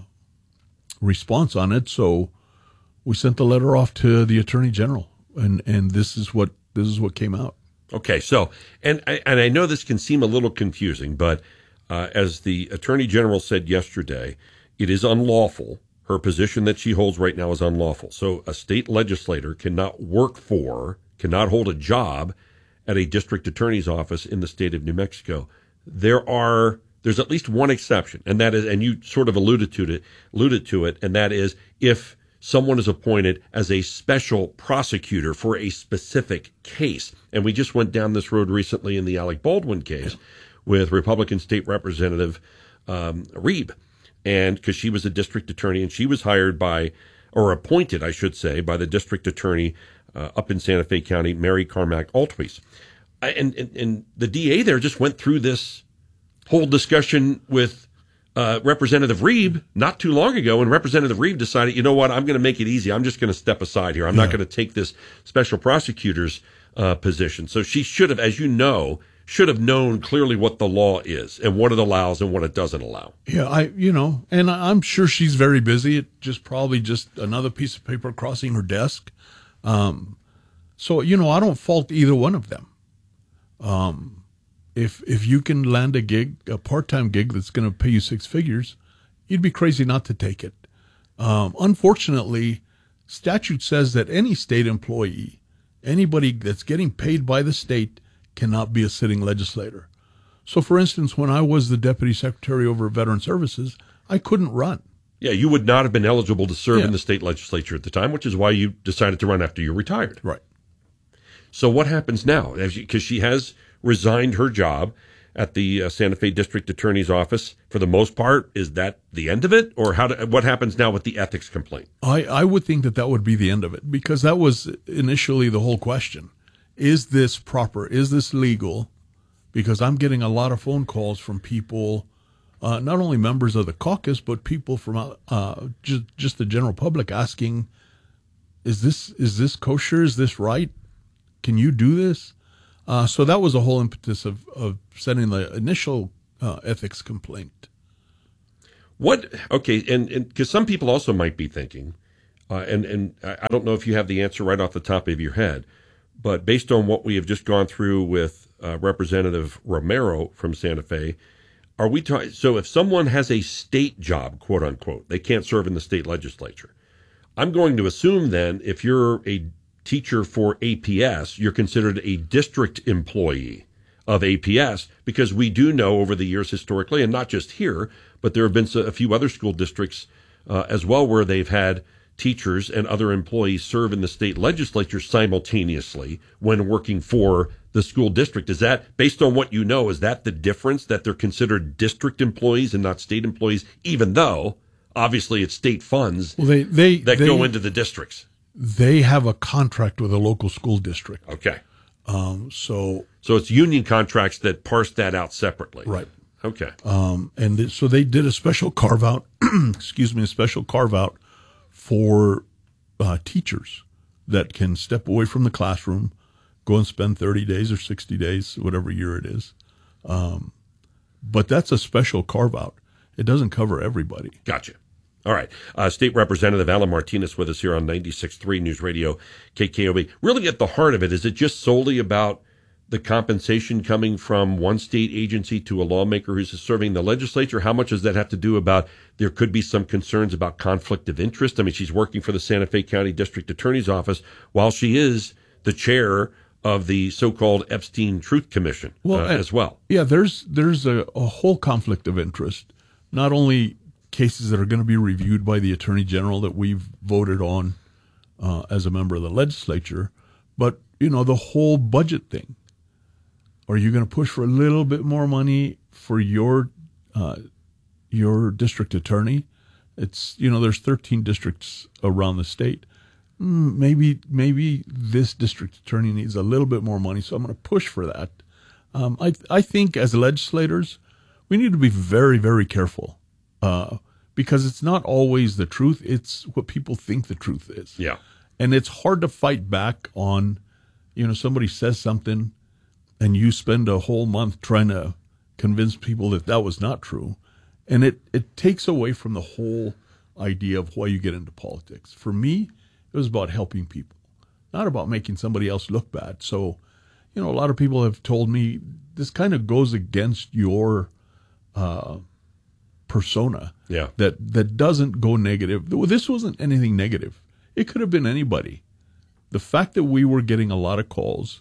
response on it, so we sent the letter off to the Attorney General, and, and this is what this is what came out. Okay, so and I, and I know this can seem a little confusing, but uh, as the Attorney General said yesterday, it is unlawful. Her position that she holds right now is unlawful. So a state legislator cannot work for, cannot hold a job at a district attorney's office in the state of New Mexico. There are there's at least one exception, and that is, and you sort of alluded to it, alluded to it, and that is if someone is appointed as a special prosecutor for a specific case. And we just went down this road recently in the Alec Baldwin case with Republican State Representative um, Reeb. And because she was a district attorney and she was hired by, or appointed, I should say, by the district attorney uh, up in Santa Fe County, Mary Carmack Altwies. And, and, and the D A there just went through this whole discussion with uh, Representative Reeb not too long ago, and Representative Reeb decided, you know what, I'm going to make it easy. I'm just going to step aside here. I'm yeah. not going to take this special prosecutor's uh, position. So she should have, as you know, should have known clearly what the law is and what it allows and what it doesn't allow. Yeah, I, you know, and I'm sure she's very busy. It's just probably just another piece of paper crossing her desk. Um, so, you know, I don't fault either one of them. Um, if if you can land a gig, a part-time gig that's going to pay you six figures, you'd be crazy not to take it. Um, unfortunately, statute says that any state employee, anybody that's getting paid by the state, cannot be a sitting legislator. So, for instance, when I was the deputy secretary over Veteran Services, I couldn't run. Yeah, you would not have been eligible to serve Yeah. in the state legislature at the time, which is why you decided to run after you retired. Right. So what happens now? Because she has resigned her job at the uh, Santa Fe District Attorney's Office for the most part. Is that the end of it? Or how? Do, what happens now with the ethics complaint? I, I would think that that would be the end of it, because that was initially the whole question. Is this proper? Is this legal? Because I'm getting a lot of phone calls from people, uh, not only members of the caucus, but people from uh, just, just the general public asking, is this is this kosher? Is this right? Can you do this? Uh, so that was the whole impetus of, of sending the initial uh, ethics complaint. What? Okay, and because some people also might be thinking, uh, and and I don't know if you have the answer right off the top of your head, but based on what we have just gone through with uh, Representative Romero from Santa Fe, are we talking? So if someone has a state job, quote unquote, they can't serve in the state legislature. I'm going to assume then, if you're a teacher for A P S, you're considered a district employee of A P S, because we do know over the years historically, and not just here, but there have been a few other school districts uh, as well where they've had teachers and other employees serve in the state legislature simultaneously when working for the school district. Is that, based on what you know, is that the difference, that they're considered district employees and not state employees, even though obviously it's state funds well, they, they, that they, go into the districts? They have a contract with a local school district. Okay. Um, so so it's union contracts that parse that out separately. Right. Okay. Um, and th- so they did a special carve out, excuse me, a special carve out for uh, teachers that can step away from the classroom, go and spend thirty days or sixty days, whatever year it is. Um, but that's a special carve out. It doesn't cover everybody. Gotcha. All right. Uh, State Representative Alan Martinez with us here on ninety-six point three News Radio K K O B. Really at the heart of it, is it just solely about the compensation coming from one state agency to a lawmaker who's serving the legislature? How much does that have to do about, there could be some concerns about conflict of interest? I mean, she's working for the Santa Fe County District Attorney's Office while she is the chair of the so-called Epstein Truth Commission well, uh, as well. Yeah, there's there's a, a whole conflict of interest. Not only cases that are going to be reviewed by the Attorney General that we've voted on uh, as a member of the legislature, but, you know, the whole budget thing. Are you going to push for a little bit more money for your uh, your district attorney? It's, you know, there's thirteen districts around the state. Mm, maybe maybe this district attorney needs a little bit more money, so I'm going to push for that. Um, I I think as legislators, we need to be very, very careful uh, because it's not always the truth. It's what people think the truth is. Yeah. And it's hard to fight back on, you know, somebody says something and you spend a whole month trying to convince people that that was not true. And it, it takes away from the whole idea of why you get into politics. For me, it was about helping people, not about making somebody else look bad. So, you know, a lot of people have told me this kind of goes against your uh, persona. Yeah. That, that doesn't go negative. This wasn't anything negative. It could have been anybody. The fact that we were getting a lot of calls,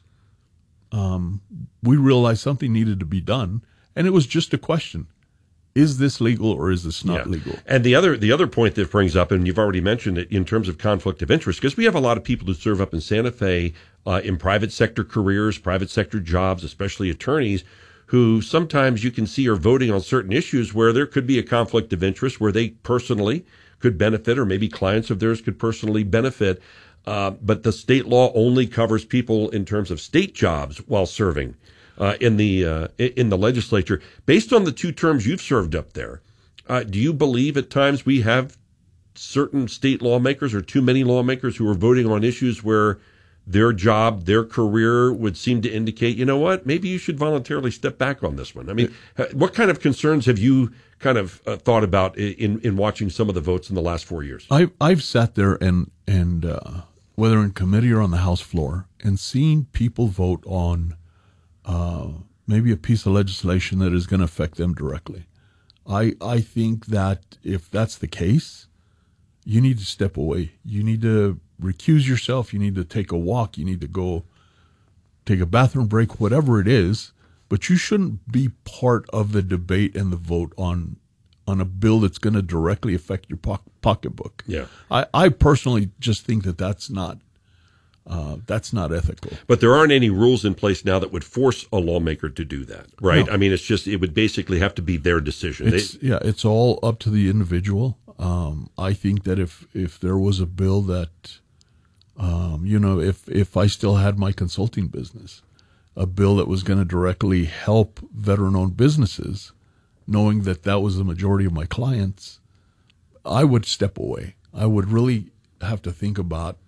um, we realized something needed to be done, and it was just a question. Is this legal or is this not yeah. legal? And the other the other point that brings up, and you've already mentioned it in terms of conflict of interest, because we have a lot of people who serve up in Santa Fe uh, in private sector careers, private sector jobs, especially attorneys, who sometimes you can see are voting on certain issues where there could be a conflict of interest, where they personally could benefit, or maybe clients of theirs could personally benefit. Uh, but the state law only covers people in terms of state jobs while serving uh, in the uh, in the legislature. Based on the two terms you've served up there, uh, do you believe at times we have certain state lawmakers or too many lawmakers who are voting on issues where their job, their career would seem to indicate, you know what, maybe you should voluntarily step back on this one? I mean, what kind of concerns have you kind of uh, thought about in, in watching some of the votes in the last four years? I've, I've sat there and, and uh, whether in committee or on the House floor, and seen people vote on uh, maybe a piece of legislation that is going to affect them directly. I I think that if that's the case, you need to step away. You need to recuse yourself. You need to take a walk. You need to go take a bathroom break, whatever it is, but you shouldn't be part of the debate and the vote on on a bill that's going to directly affect your po- pocketbook. Yeah. I, I personally just think that that's not uh, that's not ethical. But there aren't any rules in place now that would force a lawmaker to do that, right? No. I mean, it's just, it would basically have to be their decision. It's, They, yeah, it's all up to the individual. Um, I think that if, if there was a bill that, um, you know, if, if I still had my consulting business, a bill that was going to directly help veteran-owned businesses, knowing that that was the majority of my clients, I would step away. I would really have to think about,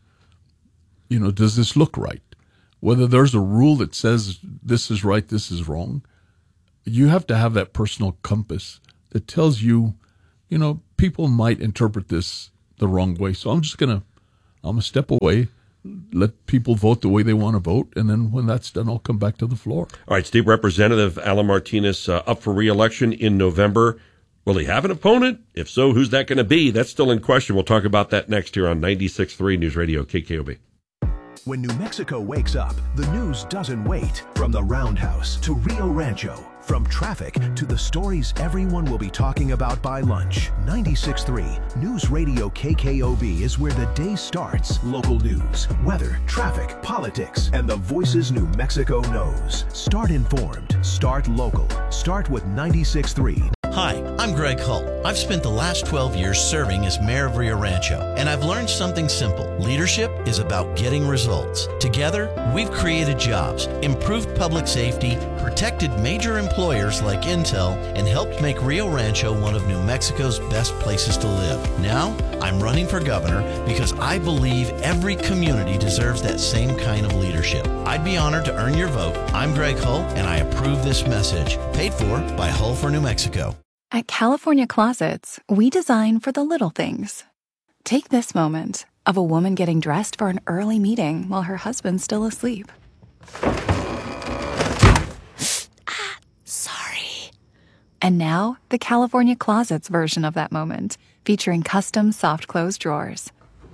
you know, does this look right? Whether there's a rule that says this is right, this is wrong, you have to have that personal compass that tells you, you know, people might interpret this the wrong way. So I'm just going to, I'm going to step away, let people vote the way they want to vote, and then when that's done, I'll come back to the floor. All right, State Representative Alan Martinez uh, up for re-election in November. Will he have an opponent? If so, who's that going to be? That's still in question. We'll talk about that next here on ninety-six point three News Radio K K O B. When New Mexico wakes up, the news doesn't wait. From the Roundhouse to Rio Rancho, from traffic to the stories everyone will be talking about by lunch. ninety-six point three News Radio K K O B is where the day starts. Local news, weather, traffic, politics, and the voices New Mexico knows. Start informed. Start local. Start with ninety-six point three. Hi, I'm Greg Hull. I've spent the last twelve years serving as mayor of Rio Rancho, and I've learned something simple. Leadership is about getting results. Together, we've created jobs, improved public safety, protected major employers like Intel, and helped make Rio Rancho one of New Mexico's best places to live. Now, I'm running for governor because I believe every community deserves that same kind of leadership. I'd be honored to earn your vote. I'm Greg Hull, and I approve this message. Paid for by Hull for New Mexico. At California Closets, we design for the little things. Take this moment of a woman getting dressed for an early meeting while her husband's still asleep. Ah, sorry. And now, the California Closets version of that moment, featuring custom soft close drawers.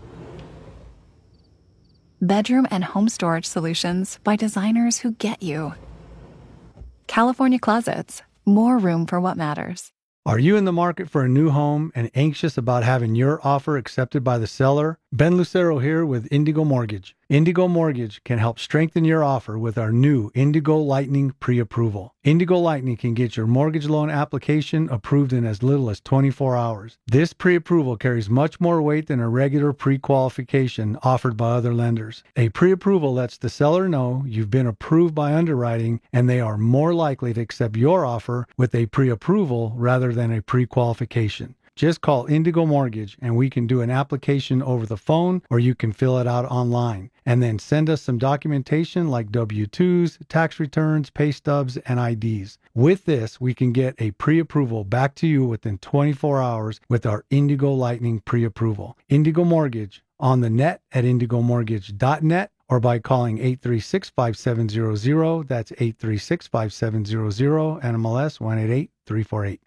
Bedroom and home storage solutions by designers who get you. California Closets, more room for what matters. Are you in the market for a new home and anxious about having your offer accepted by the seller? Ben Lucero here with Indigo Mortgage. Indigo Mortgage can help strengthen your offer with our new Indigo Lightning pre-approval. Indigo Lightning can get your mortgage loan application approved in as little as twenty-four hours. This pre-approval carries much more weight than a regular pre-qualification offered by other lenders. A pre-approval lets the seller know you've been approved by underwriting and they are more likely to accept your offer with a pre-approval rather than a pre-qualification. Just call Indigo Mortgage and we can do an application over the phone or you can fill it out online. And then send us some documentation like W two's, tax returns, pay stubs, and I Ds. With this, we can get a pre-approval back to you within twenty-four hours with our Indigo Lightning pre-approval. Indigo Mortgage on the net at indigo mortgage dot net or by calling eight three six, five seven zero zero. That's eight three six, five seven zero zero, N M L S one eight eight three four eight.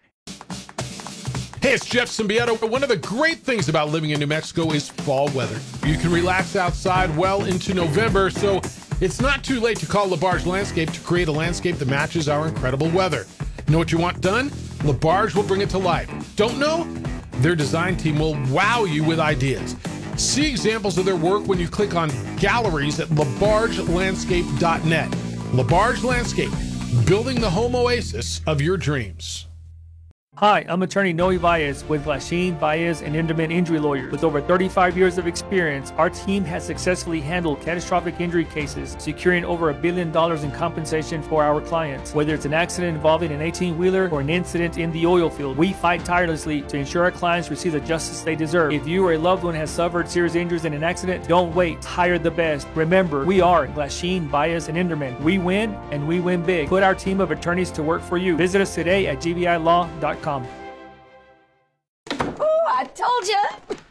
Hey, it's Jeff Symbieta. One of the great things about living in New Mexico is fall weather. You can relax outside well into November, so it's not too late to call LaBarge Landscape to create a landscape that matches our incredible weather. Know what you want done? LaBarge will bring it to life. Don't know? Their design team will wow you with ideas. See examples of their work when you click on galleries at labarge landscape dot net. LaBarge Landscape, building the home oasis of your dreams. Hi, I'm attorney Noe Baez with Glasheen, Baez, and Inderman Injury Lawyers. With over thirty-five years of experience, our team has successfully handled catastrophic injury cases, securing over a billion dollars in compensation for our clients. Whether it's an accident involving an eighteen-wheeler or an incident in the oil field, we fight tirelessly to ensure our clients receive the justice they deserve. If you or a loved one has suffered serious injuries in an accident, don't wait. Hire the best. Remember, we are Glasheen, Baez, and Inderman. We win, and we win big. Put our team of attorneys to work for you. Visit us today at G V I law dot com. I told you.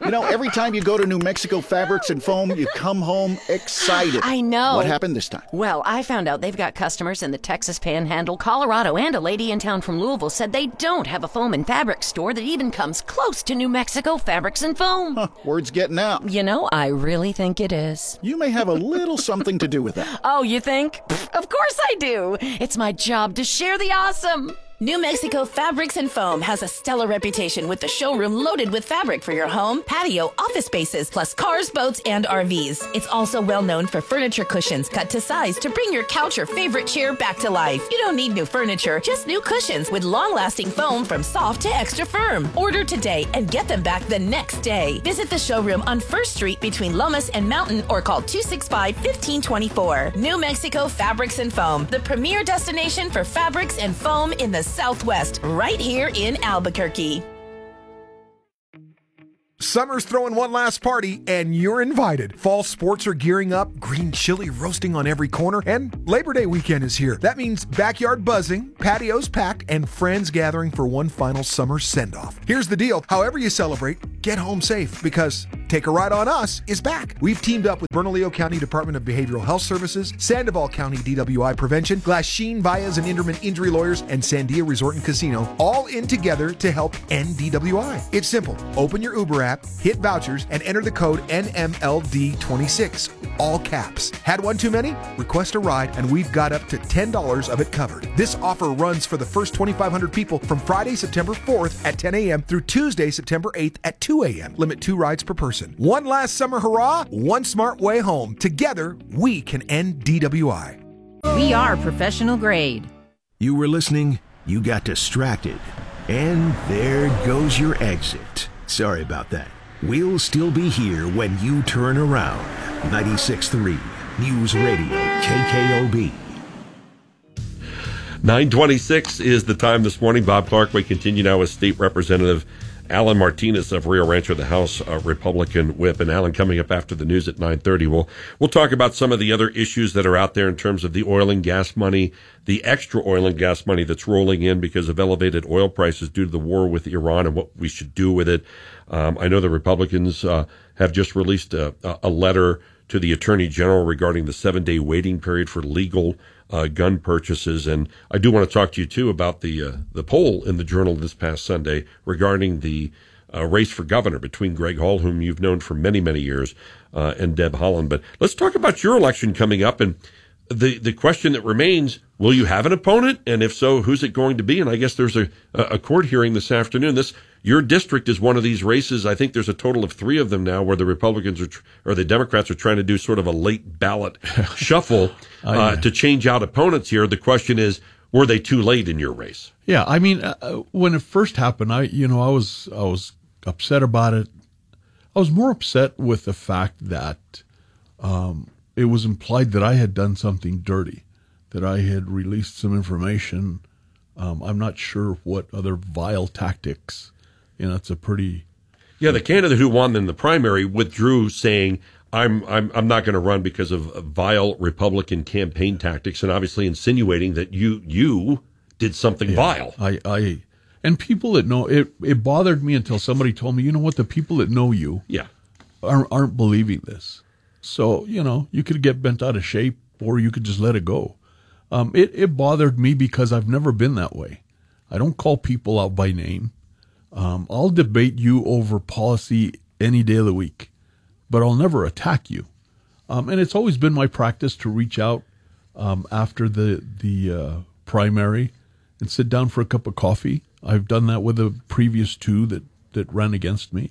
You know, every time you go to New Mexico Fabrics and Foam, you come home excited. I know. What happened this time? Well, I found out they've got customers in the Texas Panhandle, Colorado, and a lady in town from Louisville said they don't have a foam and fabric store that even comes close to New Mexico Fabrics and Foam. Huh, word's getting out. You know, I really think it is. You may have a little something to do with that. Oh, you think? Pfft, of course I do. It's my job to share the awesome. New Mexico Fabrics and Foam has a stellar reputation with the showroom loaded with fabric for your home, patio, office spaces, plus cars, boats, and R Vs. It's also well known for furniture cushions cut to size to bring your couch or favorite chair back to life. You don't need new furniture, just new cushions with long-lasting foam from soft to extra firm. Order today and get them back the next day. Visit the showroom on First Street between Lomas and Mountain or call two six five, one five two four. New Mexico Fabrics and Foam, the premier destination for fabrics and foam in the Southwest, right here in Albuquerque. Summer's throwing one last party, and you're invited. Fall sports are gearing up, green chili roasting on every corner, and Labor Day weekend is here. That means backyard buzzing, patios packed, and friends gathering for one final summer send-off. Here's the deal. However you celebrate, get home safe, because Take a Ride on Us is back. We've teamed up with Bernalillo County Department of Behavioral Health Services, Sandoval County D W I Prevention, Glasheen, Valles, and Inderman Injury Lawyers, and Sandia Resort and Casino, all in together to help end D W I. It's simple. Open your Uber app, hit vouchers, and enter the code N M L D twenty-six, all caps. Had one too many? Request a ride, and we've got up to ten dollars of it covered. This offer runs for the first twenty-five hundred people from Friday, September fourth at ten a.m. through Tuesday, September eighth at two a.m. Limit two rides per person. One last summer hurrah, one smart way home. Together, we can end D W I. We are professional grade. You were listening, you got distracted, and there goes your exit. Sorry about that. We'll still be here when you turn around. ninety-six point three News Radio K K O B. nine twenty-six is the time this morning. Bob Clark. We continue now with State Representative Alan Martinez of Rio Rancho, the House uh, Republican whip. And Alan, coming up after the news at nine thirty, we'll, we'll talk about some of the other issues that are out there in terms of the oil and gas money, the extra oil and gas money that's rolling in because of elevated oil prices due to the war with Iran and what we should do with it. Um, I know the Republicans uh, have just released a, a letter to the Attorney General regarding the seven-day waiting period for legal uh, gun purchases. And I do want to talk to you, too, about the uh, the poll in the Journal this past Sunday regarding the uh, race for governor between Greg Hall, whom you've known for many, many years, uh, and Deb Haaland. But let's talk about your election coming up. And the, the question that remains, will you have an opponent? And if so, who's it going to be? And I guess there's a, a court hearing this afternoon. This Your district is one of these races. I think there's a total of three of them now where the Republicans are, tr- or the Democrats are trying to do sort of a late ballot shuffle uh, oh, yeah. to change out opponents here. The question is, were they too late in your race? Yeah, I mean, uh, when it first happened, I, you know, I was, I was upset about it. I was more upset with the fact that um, it was implied that I had done something dirty, that I had released some information. Um, I'm not sure what other vile tactics. You know, it's a pretty. Yeah, the candidate who won in the primary withdrew, saying, "I'm I'm I'm not going to run because of vile Republican campaign tactics," and obviously insinuating that you you did something yeah, vile. I I and people that know it. It bothered me until somebody told me, you know what, the people that know you, yeah, aren't aren't believing this. So you know, you could get bent out of shape, or you could just let it go. Um, it it bothered me because I've never been that way. I don't call people out by name. Um, I'll debate you over policy any day of the week, but I'll never attack you. Um, and it's always been my practice to reach out um, after the the uh, primary and sit down for a cup of coffee. I've done that with the previous two that, that ran against me.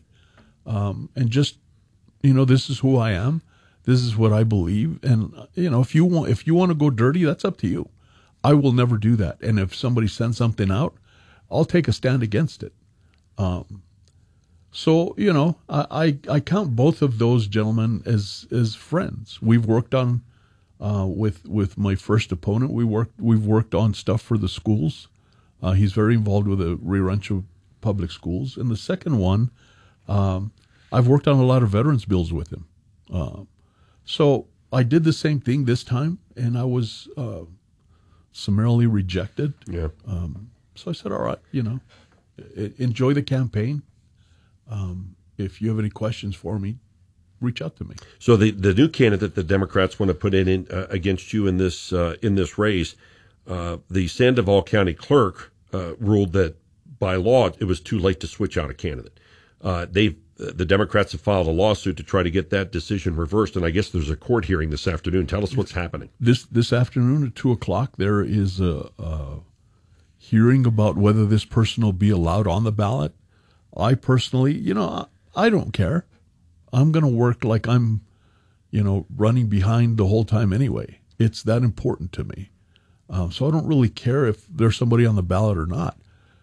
Um, and just, you know, this is who I am. This is what I believe. And, you know, if you want, if you want to go dirty, that's up to you. I will never do that. And if somebody sends something out, I'll take a stand against it. Um, so, you know, I, I, I count both of those gentlemen as, as friends. We've worked on, uh, with, with my first opponent, we worked, we've worked on stuff for the schools. Uh, he's very involved with the Rio Rancho public schools. And the second one, um, I've worked on a lot of veterans bills with him. Uh, so I did the same thing this time, and I was, uh, summarily rejected. Yeah. Um, so I said, all right, you know, enjoy the campaign. Um, if you have any questions for me, reach out to me. So the, the new candidate the Democrats want to put in, in uh, against you in this uh, in this race, uh, the Sandoval County clerk uh, ruled that by law it was too late to switch out a candidate. Uh, they've the Democrats have filed a lawsuit to try to get that decision reversed, and I guess there's a court hearing this afternoon. Tell us what's happening. This this afternoon at two o'clock, there is a, a hearing about whether this person will be allowed on the ballot. I personally, you know, I, I don't care. I'm going to work like I'm, you know, running behind the whole time anyway. It's that important to me. Um, so I don't really care if there's somebody on the ballot or not.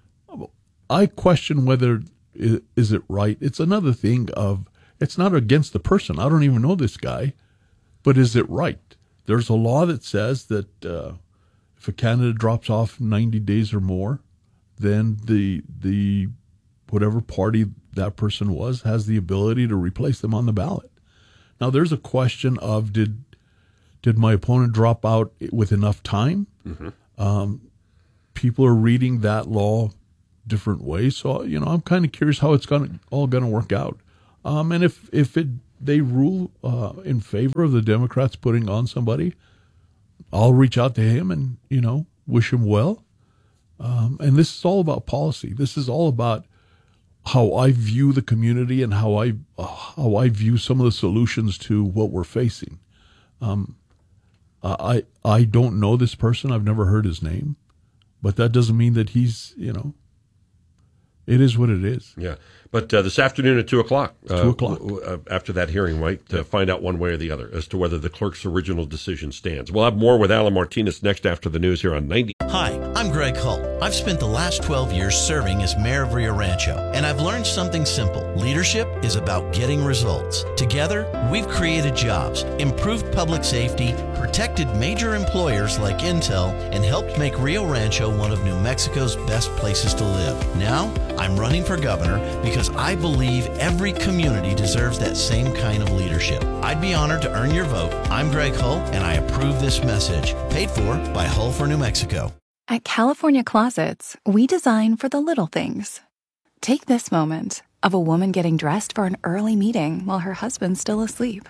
I question whether is it right. It's another thing of, it's not against the person. I don't even know this guy, but is it right? There's a law that says that uh, if a candidate drops off ninety days or more, then the the whatever party that person was has the ability to replace them on the ballot. Now, there's a question of did did my opponent drop out with enough time? Mm-hmm. Um, people are reading that law different ways, so you know I'm kind of curious how it's gonna all going to work out. Um, and if if it they rule uh, in favor of the Democrats putting on somebody, I'll reach out to him and you know wish him well. Um, and this is all about policy. This is all about how I view the community and how I uh, how I view some of the solutions to what we're facing. Um, I I don't know this person. I've never heard his name, but that doesn't mean that he's you know. It is what it is. Yeah. But uh, this afternoon at two o'clock, uh, two o'clock. W- uh, after that hearing, right, to find out one way or the other as to whether the clerk's original decision stands. We'll have more with Alan Martinez next after the news here on ninety. Hi, I'm Greg Hull. I've spent the last twelve years serving as mayor of Rio Rancho, and I've learned something simple. Leadership is about getting results. Together, we've created jobs, improved public safety, protected major employers like Intel, and helped make Rio Rancho one of New Mexico's best places to live. Now, I'm running for governor because I believe every community deserves that same kind of leadership. I'd be honored to earn your vote. I'm Greg Hull, and I approve this message. Paid for by Hull for New Mexico. At California Closets, we design for the little things. Take this moment of a woman getting dressed for an early meeting while her husband's still asleep.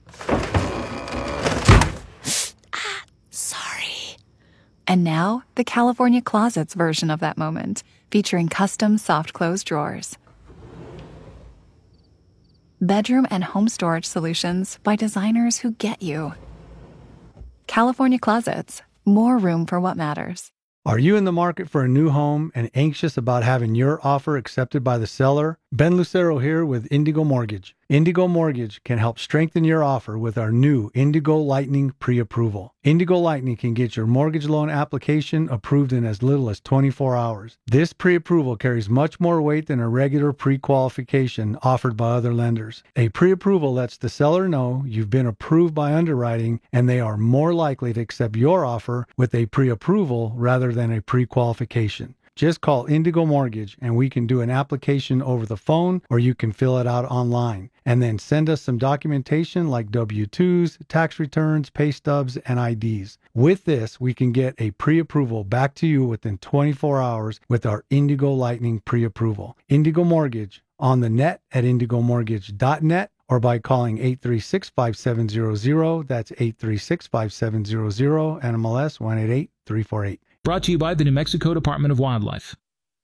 ah, sorry. And now, the California Closets version of that moment, featuring custom soft close drawers. Bedroom and home storage solutions by designers who get you. California Closets, more room for what matters. Are you in the market for a new home and anxious about having your offer accepted by the seller? Ben Lucero here with Indigo Mortgage. Indigo Mortgage can help strengthen your offer with our new Indigo Lightning pre-approval. Indigo Lightning can get your mortgage loan application approved in as little as twenty-four hours. This pre-approval carries much more weight than a regular pre-qualification offered by other lenders. A pre-approval lets the seller know you've been approved by underwriting and they are more likely to accept your offer with a pre-approval rather than a pre-qualification. Just call Indigo Mortgage and we can do an application over the phone or you can fill it out online. And then send us some documentation like W two's, tax returns, pay stubs, and I Ds. With this, we can get a pre-approval back to you within twenty-four hours with our Indigo Lightning pre-approval. Indigo Mortgage on the net at indigo mortgage dot net or by calling eight three six, five seven zero zero. That's eight three six, five seven zero zero, N M L S one eight eight, three four eight. Brought to you by the New Mexico Department of Wildlife.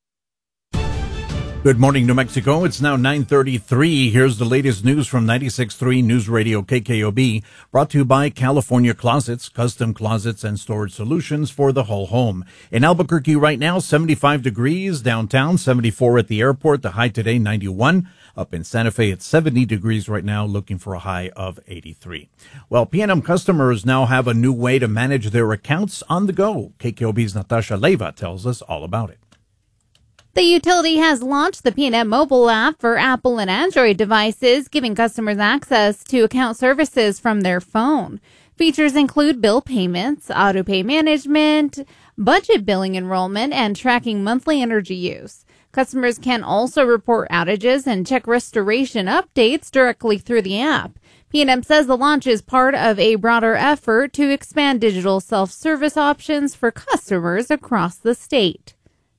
Good morning, New Mexico. It's now nine thirty-three. Here's the latest news from ninety-six point three News Radio K K O B, brought to you by California Closets, custom closets and storage solutions for the whole home. In Albuquerque right now, seventy-five degrees, downtown seventy-four at the airport, the high today ninety-one. Up in Santa Fe, it's seventy degrees right now, looking for a high of eighty-three. Well, P and M customers now have a new way to manage their accounts on the go. K K O B's Natasha Leiva tells us all about it. The utility has launched the P and M mobile app for Apple and Android devices, giving customers access to account services from their phone. Features include bill payments, auto-pay management, budget billing enrollment, and tracking monthly energy use. Customers can also report outages and check restoration updates directly through the app. P and M says the launch is part of a broader effort to expand digital self-service options for customers across the state.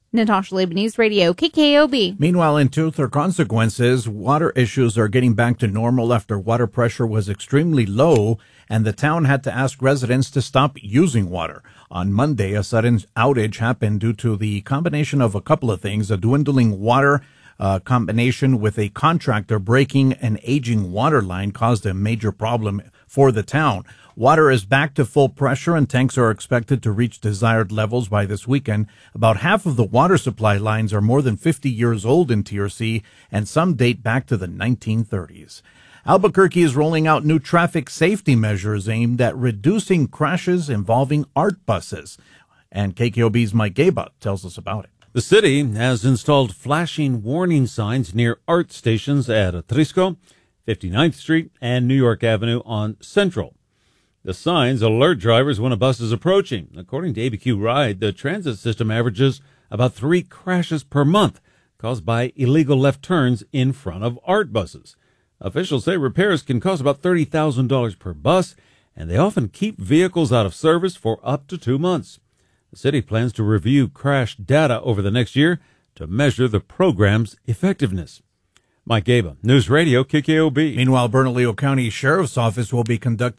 Natasha Laban, News Radio, K K O B. Meanwhile, in Truth or Consequences, water issues are getting back to normal after water pressure was extremely low and the town had to ask residents to stop using water. On Monday, a sudden outage happened due to the combination of a couple of things, a dwindling water uh, combination with a contractor breaking an aging water line caused a major problem for the town. Water is back to full pressure and tanks are expected to reach desired levels by this weekend. About half of the water supply lines are more than fifty years old in T R C and some date back to the nineteen thirties. Albuquerque is rolling out new traffic safety measures aimed at reducing crashes involving ART buses. And K K O B's Mike Gaba tells us about it. The city has installed flashing warning signs near ART stations at Atrisco, fifty-ninth Street, and New York Avenue on Central. The signs alert drivers when a bus is approaching. According to A B Q Ride, the transit system averages about three crashes per month caused by illegal left turns in front of ART buses. Officials say repairs can cost about thirty thousand dollars per bus, and they often keep vehicles out of service for up to two months. The city plans to review crash data over the next year to measure the program's effectiveness. Mike Gaba, News Radio, K K O B. Meanwhile, Bernalillo County Sheriff's Office will be conducting